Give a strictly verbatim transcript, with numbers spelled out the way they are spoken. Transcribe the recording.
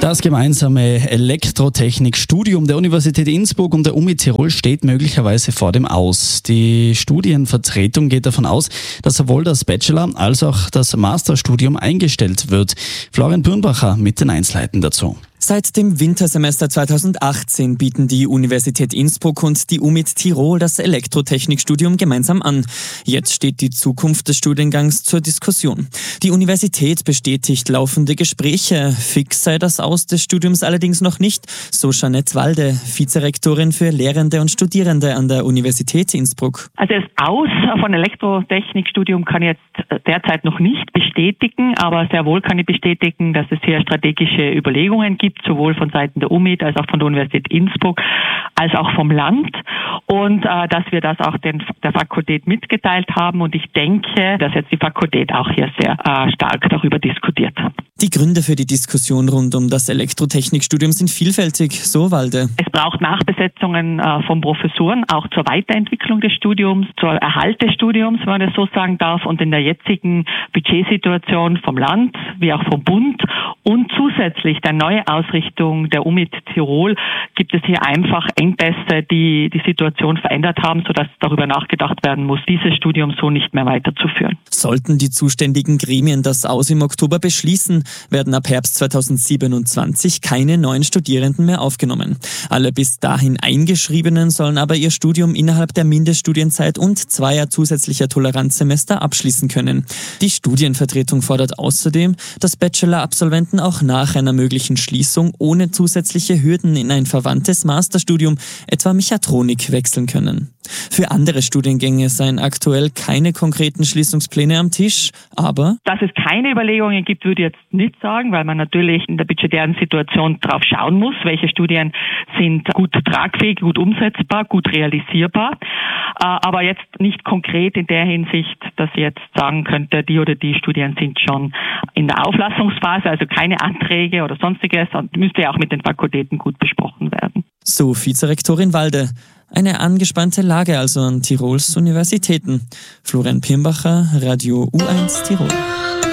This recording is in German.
Das gemeinsame Elektrotechnikstudium der Universität Innsbruck und der U M I Tirol steht möglicherweise vor dem Aus. Die Studienvertretung geht davon aus, dass sowohl das Bachelor- als auch das Masterstudium eingestellt wird. Florian Birnbacher mit den Einzelheiten dazu. Seit dem Wintersemester zweitausendachtzehn bieten die Universität Innsbruck und die U M I Tirol das Elektrotechnikstudium gemeinsam an. Jetzt steht die Zukunft des Studiengangs zur Diskussion. Die Universität bestätigt laufende Gespräche. Fix sei das Aus des Studiums allerdings noch nicht, so Jeanette Walde, Vizerektorin für Lehrende und Studierende an der Universität Innsbruck. Also das Aus von Elektrotechnikstudium kann ich jetzt derzeit noch nicht bestätigen, aber sehr wohl kann ich bestätigen, dass es hier strategische Überlegungen gibt, sowohl von Seiten der U M I als auch von der Universität Innsbruck, als auch vom Land. Und äh, dass wir das auch den, der Fakultät mitgeteilt haben. Und ich denke, dass jetzt die Fakultät auch hier sehr äh, stark darüber diskutiert hat. Die Gründe für die Diskussion rund um das Elektrotechnikstudium sind vielfältig, so Walde. Es braucht Nachbesetzungen äh, von Professuren, auch zur Weiterentwicklung des Studiums, zur Erhalt des Studiums, wenn man das so sagen darf. Und in der jetzigen Budgetsituation vom Land wie auch vom Bund und zusätzlich der neue Ausrichtung der U M I Tirol gibt es hier einfach Engpässe, die die Situation verändert haben, sodass darüber nachgedacht werden muss, dieses Studium so nicht mehr weiterzuführen. Sollten die zuständigen Gremien das Aus im Oktober beschließen, werden ab Herbst zweitausendsiebenundzwanzig keine neuen Studierenden mehr aufgenommen. Alle bis dahin Eingeschriebenen sollen aber ihr Studium innerhalb der Mindeststudienzeit und zweier zusätzlicher Toleranzsemester abschließen können. Die Studienvertretung fordert außerdem, dass Bachelor-Absolventen auch nach einer möglichen Schließung ohne zusätzliche Hürden in ein verwandtes Masterstudium, etwa Mechatronik, wechseln können. Für andere Studiengänge seien aktuell keine konkreten Schließungspläne am Tisch, aber... Dass es keine Überlegungen gibt, würde ich jetzt nicht sagen, weil man natürlich in der budgetären Situation drauf schauen muss, welche Studien sind gut tragfähig, gut umsetzbar, gut realisierbar. Aber jetzt nicht konkret in der Hinsicht, dass ich jetzt sagen könnte, die oder die Studien sind schon in der Auflassungsphase, also keine Anträge oder sonstiges, und müsste ja auch mit den Fakultäten gut besprochen werden. So Vizerektorin Walde. Eine angespannte Lage also an Tirols Universitäten. Florian Pirnbacher, Radio U eins Tirol.